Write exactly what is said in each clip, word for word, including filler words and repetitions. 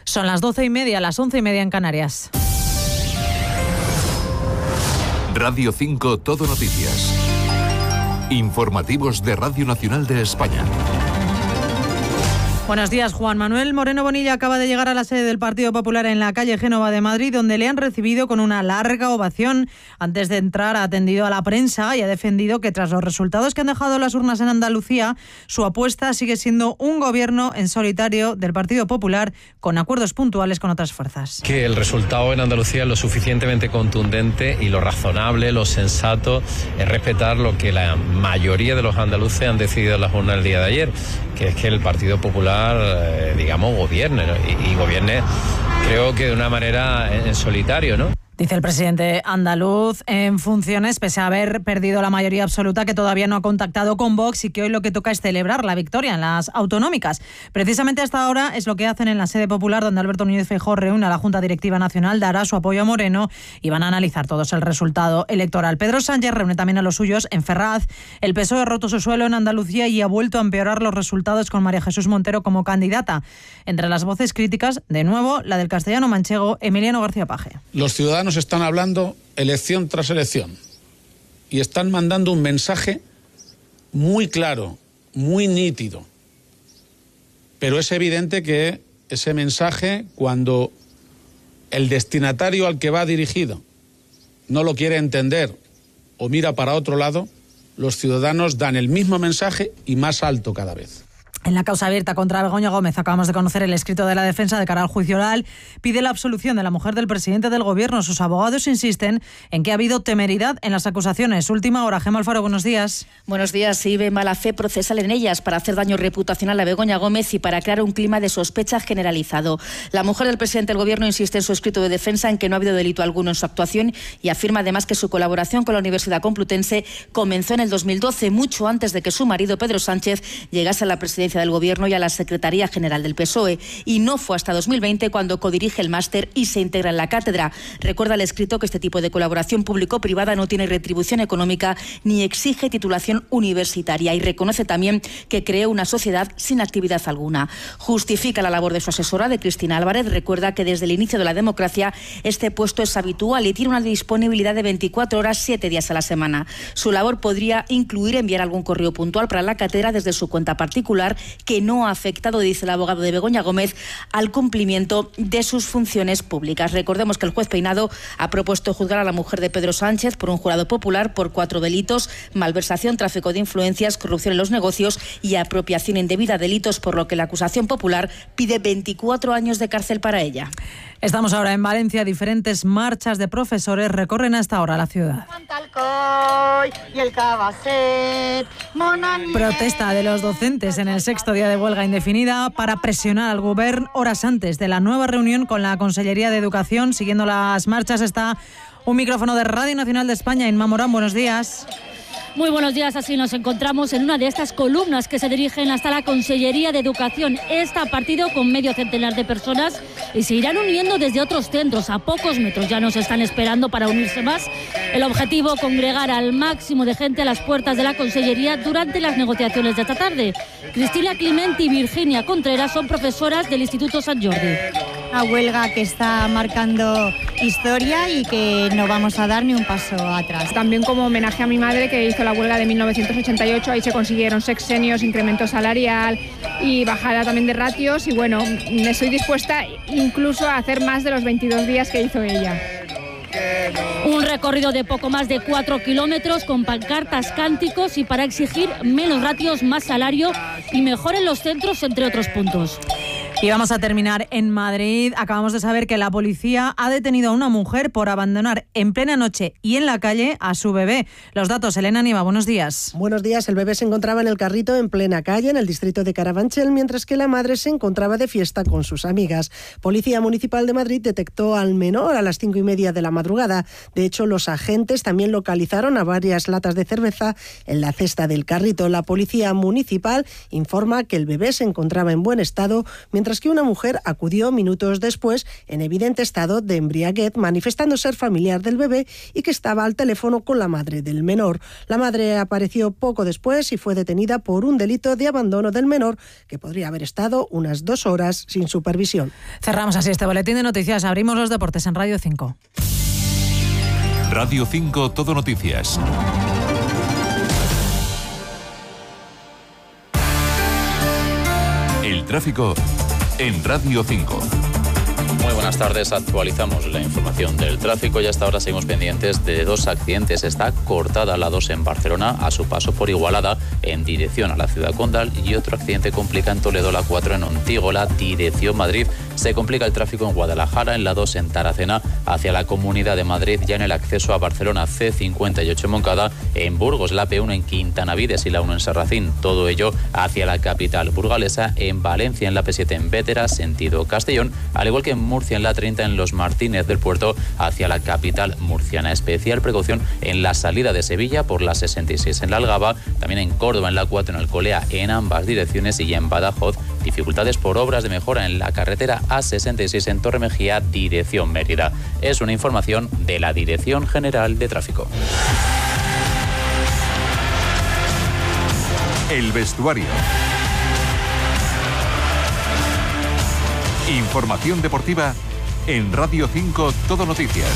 Son las doce y media, las once y media en Canarias. Radio cinco Todo Noticias. Informativos de Radio Nacional de España. Buenos días. Juan Manuel Moreno Bonilla acaba de llegar a la sede del Partido Popular en la calle Génova de Madrid, donde le han recibido con una larga ovación. Antes de entrar ha atendido a la prensa y ha defendido que tras los resultados que han dejado las urnas en Andalucía, su apuesta sigue siendo un gobierno en solitario del Partido Popular con acuerdos puntuales con otras fuerzas. Que el resultado en Andalucía es lo suficientemente contundente y lo razonable, lo sensato es respetar lo que la mayoría de los andaluces han decidido en las urnas el día de ayer, que es que el Partido Popular digamos, gobierne, ¿no? y, y gobierne, creo que de una manera en, en solitario, ¿no? Dice el presidente andaluz en funciones, pese a haber perdido la mayoría absoluta, que todavía no ha contactado con Vox y que hoy lo que toca es celebrar la victoria en las autonómicas. Precisamente hasta ahora es lo que hacen en la sede popular, donde Alberto Núñez Feijóo reúne a la Junta Directiva Nacional, dará su apoyo a Moreno y van a analizar todos el resultado electoral. Pedro Sánchez reúne también a los suyos en Ferraz. El P S O E ha roto su suelo en Andalucía y ha vuelto a empeorar los resultados con María Jesús Montero como candidata. Entre las voces críticas, de nuevo, la del castellano manchego Emiliano García Paje. Los ciudadanos nos están hablando elección tras elección y están mandando un mensaje muy claro, muy nítido. Pero es evidente que ese mensaje, cuando el destinatario al que va dirigido no lo quiere entender o mira para otro lado, los ciudadanos dan el mismo mensaje y más alto cada vez. En la causa abierta contra Begoña Gómez acabamos de conocer el escrito de la defensa de cara al juicio oral. Pide la absolución de la mujer del presidente del gobierno. Sus abogados insisten en que ha habido temeridad en las acusaciones. Última hora. Gemma Alfaro, buenos días. Buenos días. Se ve mala fe procesal en ellas para hacer daño reputacional a Begoña Gómez y para crear un clima de sospecha generalizado. La mujer del presidente del gobierno insiste en su escrito de defensa en que no ha habido delito alguno en su actuación y afirma además que su colaboración con la Universidad Complutense comenzó en el dos mil doce, mucho antes de que su marido Pedro Sánchez llegase a la presidencia del Gobierno y a la Secretaría General del P S O E, y no fue hasta dos mil veinte cuando codirige el máster y se integra en la cátedra. Recuerda el escrito que este tipo de colaboración público-privada no tiene retribución económica ni exige titulación universitaria, y reconoce también que creó una sociedad sin actividad alguna. Justifica la labor de su asesora, de Cristina Álvarez. Recuerda que desde el inicio de la democracia este puesto es habitual y tiene una disponibilidad de veinticuatro horas, siete días a la semana. Su labor podría incluir enviar algún correo puntual para la cátedra desde su cuenta particular, que no ha afectado, dice el abogado de Begoña Gómez, al cumplimiento de sus funciones públicas. Recordemos que el juez Peinado ha propuesto juzgar a la mujer de Pedro Sánchez por un jurado popular por cuatro delitos: malversación, tráfico de influencias, corrupción en los negocios y apropiación indebida, delitos por lo que la acusación popular pide veinticuatro años de cárcel para ella. Estamos ahora en Valencia. Diferentes marchas de profesores recorren hasta ahora la ciudad. Protesta de los docentes en el sexto día de huelga indefinida para presionar al Govern horas antes de la nueva reunión con la Consellería de Educación. Siguiendo las marchas está un micrófono de Radio Nacional de España. Inma Morán, buenos días. Muy buenos días, así nos encontramos en una de estas columnas que se dirigen hasta la Consellería de Educación. Esta partido con medio centenar de personas y se irán uniendo desde otros centros. A pocos metros ya nos están esperando para unirse más. El objetivo, congregar al máximo de gente a las puertas de la Consellería durante las negociaciones de esta tarde. Cristina Clement y Virginia Contreras son profesoras del Instituto Sant Jordi. Una huelga que está marcando historia y que no vamos a dar ni un paso atrás. También como homenaje a mi madre, que hizo la huelga de mil novecientos ochenta y ocho, ahí se consiguieron sexenios, incremento salarial y bajada también de ratios, y bueno, estoy dispuesta incluso a hacer más de los veintidós días que hizo ella. Un recorrido de poco más de cuatro kilómetros con pancartas, cánticos y para exigir menos ratios, más salario y mejor en los centros, entre otros puntos. Y vamos a terminar en Madrid. Acabamos de saber que la policía ha detenido a una mujer por abandonar en plena noche y en la calle a su bebé. Los datos, Elena Nieva, buenos días. Buenos días. El bebé se encontraba en el carrito en plena calle, en el distrito de Carabanchel, mientras que la madre se encontraba de fiesta con sus amigas. Policía Municipal de Madrid detectó al menor a las cinco y media de la madrugada. De hecho, los agentes también localizaron a varias latas de cerveza en la cesta del carrito. La Policía Municipal informa que el bebé se encontraba en buen estado, mientras mientras que una mujer acudió minutos después en evidente estado de embriaguez, manifestando ser familiar del bebé y que estaba al teléfono con la madre del menor. La madre apareció poco después y fue detenida por un delito de abandono del menor que podría haber estado unas dos horas sin supervisión. Cerramos así este boletín de noticias. Abrimos los deportes en Radio cinco. Radio cinco Todo Noticias. El tráfico en Radio cinco. Muy buenas tardes, actualizamos la información del tráfico y hasta ahora seguimos pendientes de dos accidentes. Está cortada la dos en Barcelona a su paso por Igualada en dirección a la ciudad condal y otro accidente complica en Toledo la cuatro en Ontígola, dirección Madrid. Se complica el tráfico en Guadalajara, en la dos en Taracena hacia la Comunidad de Madrid, ya en el acceso a Barcelona C cincuenta y ocho en Moncada, en Burgos la P uno en Quintanavides y la uno en Serracín, todo ello hacia la capital burgalesa, en Valencia en la P siete en Vétera, sentido Castellón, al igual que en Murcia en la treinta en Los Martínez del Puerto hacia la capital murciana. Especial precaución en la salida de Sevilla por la sesenta y seis en la Algaba, también en Córdoba en la cuatro en Alcolea en ambas direcciones y en Badajoz dificultades por obras de mejora en la carretera A sesenta y seis en Torremejía, dirección Mérida. Es una información de la Dirección General de Tráfico. El vestuario. Información deportiva en Radio cinco Todo Noticias.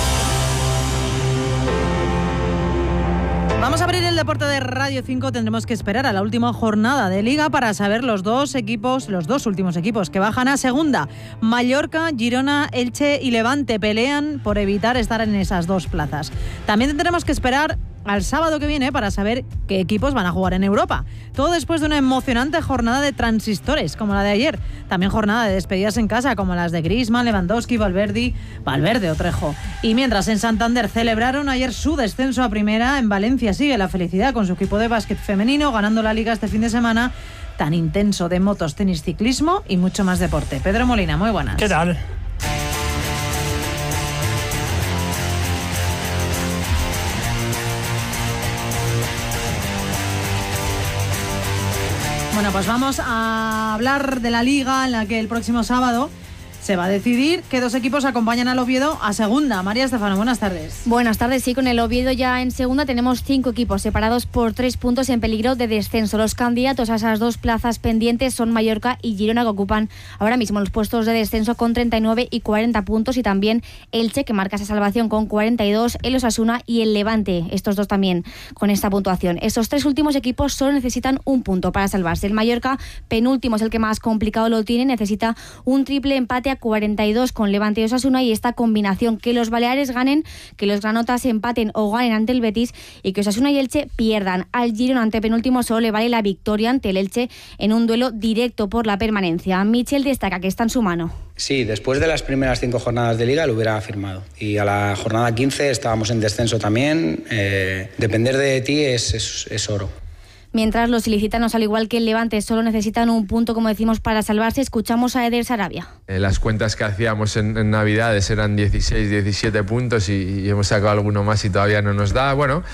Vamos a abrir el deporte de Radio cinco. Tendremos que esperar a la última jornada de Liga para saber los dos equipos, los dos últimos equipos que bajan a segunda. Mallorca, Girona, Elche y Levante pelean por evitar estar en esas dos plazas. También tendremos que esperar al sábado que viene para saber qué equipos van a jugar en Europa. Todo después de una emocionante jornada de transistores como la de ayer. También jornada de despedidas en casa como las de Griezmann, Lewandowski, Valverde, Valverde o Trejo. Y mientras en Santander celebraron ayer su descenso a primera, en Valencia sigue la felicidad con su equipo de básquet femenino ganando la Liga este fin de semana tan intenso de motos, tenis, ciclismo y mucho más deporte. Pedro Molina, muy buenas. ¿Qué tal? Bueno, pues vamos a hablar de la Liga en la que el próximo sábado se va a decidir qué dos equipos acompañan al Oviedo a segunda. María Estefano, buenas tardes. Buenas tardes, sí, con el Oviedo ya en segunda tenemos cinco equipos separados por tres puntos en peligro de descenso. Los candidatos a esas dos plazas pendientes son Mallorca y Girona, que ocupan ahora mismo los puestos de descenso con treinta y nueve y cuarenta puntos, y también Elche, que marca esa salvación con cuarenta y dos, el Osasuna y el Levante, estos dos también con esta puntuación. Estos tres últimos equipos solo necesitan un punto para salvarse. El Mallorca, penúltimo, es el que más complicado lo tiene, necesita un triple empate a cuarenta y dos con Levante y Osasuna, y esta combinación, que los baleares ganen, que los granotas empaten o ganen ante el Betis y que Osasuna y Elche pierdan. Al Girona, ante penúltimo, solo le vale la victoria ante el Elche en un duelo directo por la permanencia. Michel destaca que está en su mano. Sí, después de las primeras cinco jornadas de Liga lo hubiera firmado, y a la jornada quince estábamos en descenso también. Eh, depender de ti es, es, es oro. Mientras los ilicitanos, al igual que el Levante, solo necesitan un punto, como decimos, para salvarse, escuchamos a Eder Sarabia. Eh, las cuentas que hacíamos en, en Navidades eran dieciséis, diecisiete puntos y, y hemos sacado alguno más y todavía no nos da. Bueno,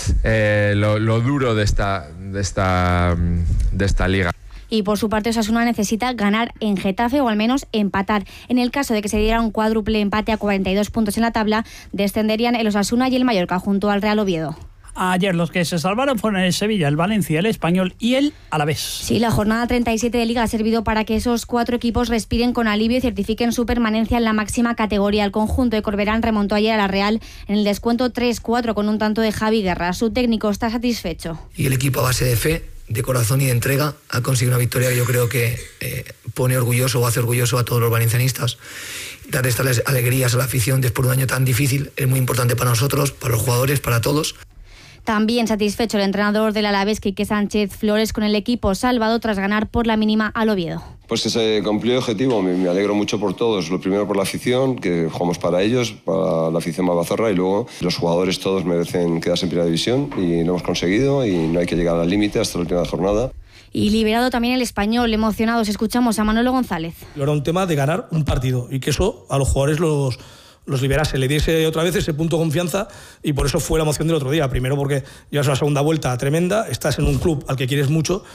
eh, lo, lo duro de esta, de esta, de esta liga. Y por su parte, Osasuna necesita ganar en Getafe o al menos empatar. En el caso de que se diera un cuádruple empate a cuarenta y dos puntos en la tabla, descenderían el Osasuna y el Mallorca junto al Real Oviedo. Ayer los que se salvaron fueron el Sevilla, el Valencia, el Español y el Alavés. Sí, la jornada treinta y siete de Liga ha servido para que esos cuatro equipos respiren con alivio y certifiquen su permanencia en la máxima categoría. El conjunto de Corberán remontó ayer a la Real en el descuento tres cuatro con un tanto de Javi Guerra. Su técnico está satisfecho. Y el equipo, a base de fe, de corazón y de entrega, ha conseguido una victoria que yo creo que eh, pone orgulloso o hace orgulloso a todos los valencianistas. Dar estas alegrías a la afición después de un año tan difícil es muy importante para nosotros, para los jugadores, para todos. También satisfecho el entrenador del Alavés, Quique Sánchez Flores, con el equipo salvado tras ganar por la mínima al Oviedo. Pues que se cumplió el objetivo, me, me alegro mucho por todos. Lo primero por la afición, que jugamos para ellos, para la afición Malvazorra, y luego los jugadores todos merecen quedarse en primera división y lo hemos conseguido y no hay que llegar al límite hasta la última jornada. Y liberado también el Español, emocionados, escuchamos a Manolo González. Era un tema de ganar un partido y que eso a los jugadores los... los liberase, le diese otra vez ese punto de confianza, y por eso fue la emoción del otro día. Primero porque llevas una segunda vuelta tremenda, estás en un club al que quieres mucho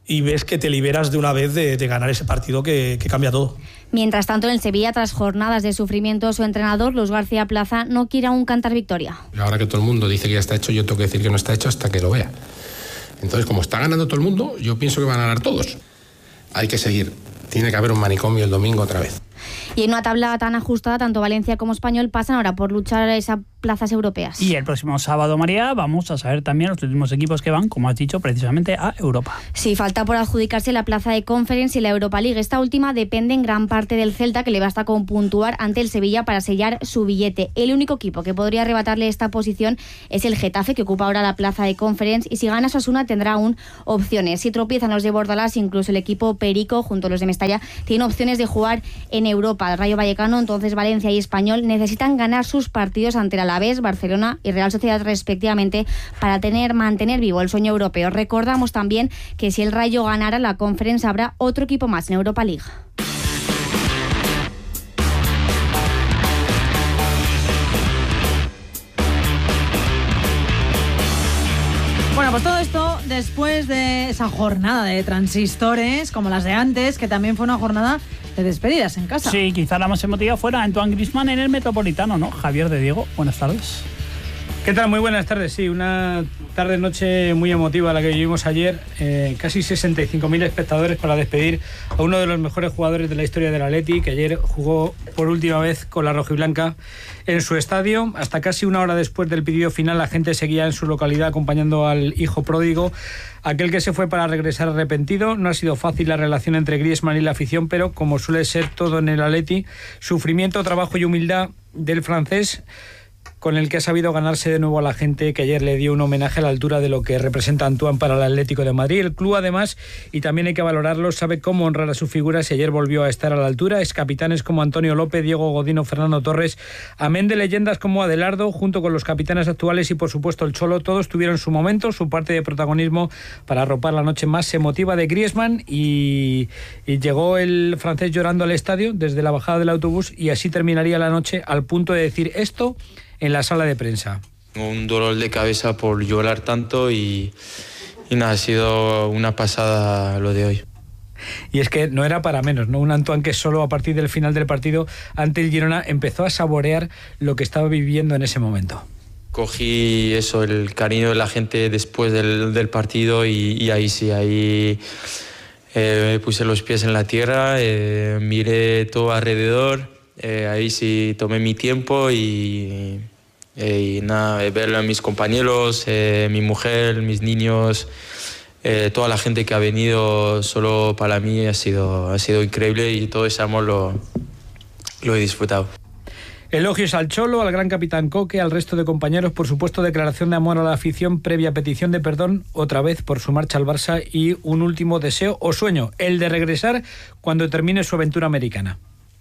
y ves que te liberas de una vez de, de ganar ese partido que, que cambia todo. Mientras tanto, en el Sevilla, tras jornadas de sufrimiento, su entrenador, Luis García Plaza, no quiere aún cantar victoria. Ahora que todo el mundo dice que ya está hecho, yo tengo que decir que no está hecho hasta que lo vea. Entonces, como está ganando todo el mundo, yo pienso que van a ganar todos. Hay que seguir. Tiene que haber un manicomio el domingo otra vez. Y en una tabla tan ajustada, tanto Valencia como Español pasan ahora por luchar a esas plazas europeas. Y el próximo sábado, María, vamos a saber también los últimos equipos que van, como has dicho, precisamente a Europa. Sí, falta por adjudicarse la plaza de Conference y la Europa League. Esta última depende en gran parte del Celta, que le basta con puntuar ante el Sevilla para sellar su billete. El único equipo que podría arrebatarle esta posición es el Getafe, que ocupa ahora la plaza de Conference, y si gana Osasuna tendrá aún opciones. Si tropiezan los de Bordalás, incluso el equipo Perico, junto a los de Mestalla, tiene opciones de jugar en Europa. El Rayo Vallecano, entonces Valencia y Español necesitan ganar sus partidos ante el Alavés, Barcelona y Real Sociedad respectivamente para tener mantener vivo el sueño europeo. Recordamos también que si el Rayo ganara la Conference habrá otro equipo más en Europa League. Bueno, pues todo esto después de esa jornada de transistores, como las de antes, que también fue una jornada de despedidas en casa. Sí, quizá la más emotiva fuera Antoine Griezmann en el Metropolitano, ¿no? Javier de Diego, buenas tardes. ¿Qué tal? Muy buenas tardes. Sí, una tarde-noche muy emotiva la que vivimos ayer. Eh, casi sesenta y cinco mil espectadores para despedir a uno de los mejores jugadores de la historia del Atleti, que ayer jugó por última vez con la rojiblanca en su estadio. Hasta casi una hora después del pedido final, la gente seguía en su localidad acompañando al hijo pródigo, aquel que se fue para regresar arrepentido. No ha sido fácil la relación entre Griezmann y la afición, pero como suele ser todo en el Atleti, sufrimiento, trabajo y humildad del francés, con el que ha sabido ganarse de nuevo a la gente, que ayer le dio un homenaje a la altura de lo que representa Antoine para el Atlético de Madrid. El club, además, y también hay que valorarlo, sabe cómo honrar a su figura si ayer volvió a estar a la altura. Es capitanes como Antonio López, Diego Godino, Fernando Torres, amén de leyendas como Adelardo, junto con los capitanes actuales y, por supuesto, el Cholo. Todos tuvieron su momento, su parte de protagonismo para arropar la noche más emotiva de Griezmann, y, y llegó el francés llorando al estadio desde la bajada del autobús, y así terminaría la noche, al punto de decir esto en la sala de prensa. Un dolor de cabeza por llorar tanto y, y nada, ha sido una pasada lo de hoy. Y es que no era para menos, ¿no? Un Antoine que solo a partir del final del partido ante el Girona empezó a saborear lo que estaba viviendo en ese momento. Cogí eso, el cariño de la gente después del, del partido y, y ahí sí, ahí eh, puse los pies en la tierra, eh, miré todo alrededor, eh, ahí sí tomé mi tiempo y... y nada, ver a mis compañeros, eh, mi mujer, mis niños, eh, toda la gente que ha venido solo para mí ha sido, ha sido increíble, y todo ese amor lo, lo he disfrutado. Elogios al Cholo, al gran capitán Coque, al resto de compañeros, por supuesto declaración de amor a la afición previa petición de perdón otra vez por su marcha al Barça, y un último deseo o sueño, el de regresar cuando termine su aventura americana.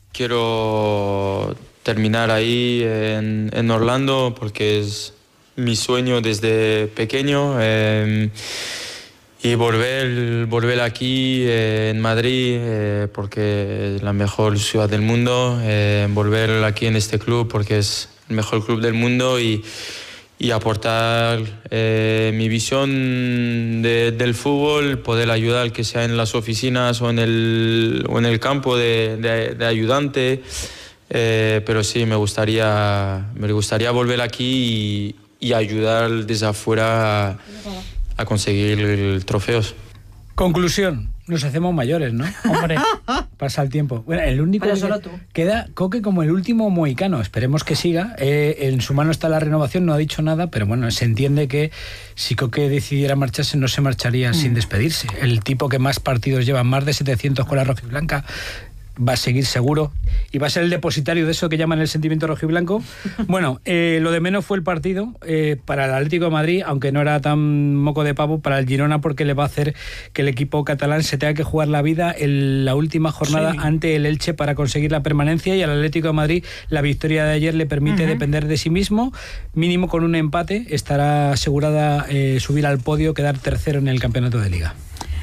Quiero terminar ahí en, en Orlando porque es mi sueño desde pequeño, eh, y volver, volver aquí eh, en Madrid eh, porque es la mejor ciudad del mundo, eh, volver aquí en este club porque es el mejor club del mundo, y, y aportar eh, mi visión de, del fútbol, poder ayudar, que sea en las oficinas o en el, o en el campo de, de, de ayudante. Eh, pero sí, me gustaría, me gustaría volver aquí y, y ayudar desde afuera a, a conseguir trofeos. Conclusión, nos hacemos mayores, ¿no? Hombre, pasa el tiempo. Bueno, el único Pero que solo tú. queda Coque como el último mohicano. Esperemos que siga. Eh, en su mano está la renovación, no ha dicho nada, pero bueno, se entiende que si Coque decidiera marcharse, no se marcharía mm. sin despedirse. El tipo que más partidos lleva, más de setecientos con la rojiblanca, va a seguir seguro y va a ser el depositario de eso que llaman el sentimiento rojiblanco. Bueno, eh, lo de menos fue el partido eh, para el Atlético de Madrid, aunque no era tan moco de pavo para el Girona, porque le va a hacer que el equipo catalán se tenga que jugar la vida en la última jornada sí. ante el Elche para conseguir la permanencia, y al Atlético de Madrid la victoria de ayer le permite uh-huh. depender de sí mismo, mínimo con un empate estará asegurada eh, subir al podio, quedar tercero en el campeonato de Liga.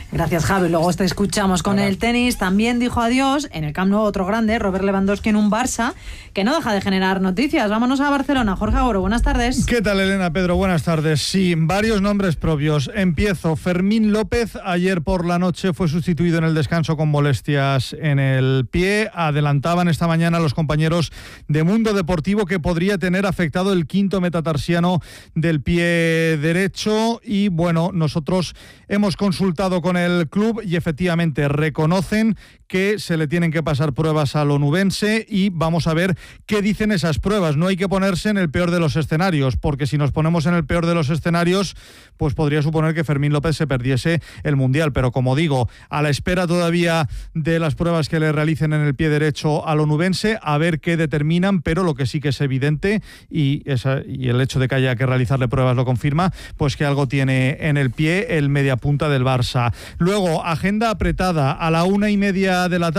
Gracias, Javi. Luego te escuchamos con el tenis. También dijo adiós en el Camp Nou otro grande, Robert Lewandowski, en un Barça que no deja de generar noticias. Vámonos a Barcelona. Jorge Agoro, buenas tardes. ¿Qué tal, Elena? Pedro, buenas tardes. Sí, varios nombres propios. Empiezo. Fermín López, ayer por la noche fue sustituido en el descanso con molestias en el pie. Adelantaban esta mañana los compañeros de Mundo Deportivo que podría tener afectado el quinto metatarsiano del pie derecho. Y bueno, nosotros hemos consultado con el club y efectivamente reconocen que se le tienen que pasar pruebas al onubense y vamos a ver qué dicen esas pruebas. No hay que ponerse en el peor de los escenarios, porque si nos ponemos en el peor de los escenarios, pues podría suponer que Fermín López se perdiese el Mundial. Pero como digo, a la espera todavía de las pruebas que le realicen en el pie derecho al onubense, a ver qué determinan, pero lo que sí que es evidente, y, esa, y el hecho de que haya que realizarle pruebas lo confirma, pues que algo tiene en el pie el mediapunta del Barça. Luego, agenda apretada a la una y media de la tarde.